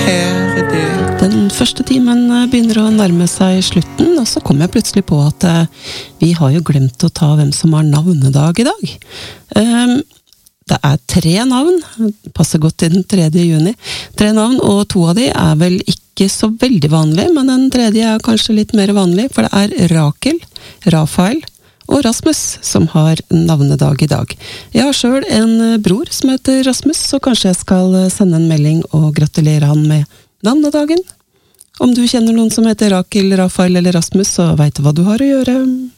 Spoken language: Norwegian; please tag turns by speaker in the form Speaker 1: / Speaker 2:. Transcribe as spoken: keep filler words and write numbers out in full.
Speaker 1: kære deg.
Speaker 2: Den første timen begynner å nærme seg slutten, og så kom jeg plutselig på at eh, vi har jo glemt å ta hvem som har navnedag i dag. Um, det er tre navn, passer godt til den tredje juni. Tre navn, og to av de er vel ikke så veldig vanlige, men den tredje er kanskje litt mer vanlig, for det er Rakel, Rafael og Rasmus som har navnedag i dag. Jeg har selv en bror som heter Rasmus, så kanskje jeg skal sende en melding og gratulere han med navnedagen. Om du kjenner noen som heter Rakel, Rafael eller Rasmus, så vet du hva du har å gjøre.